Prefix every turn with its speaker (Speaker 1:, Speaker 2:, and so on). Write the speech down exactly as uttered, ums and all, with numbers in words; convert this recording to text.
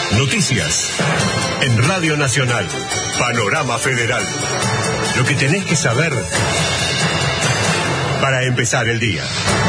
Speaker 1: Noticias. En Radio Nacional. Panorama Federal. Lo que tenés que saber para empezar el día.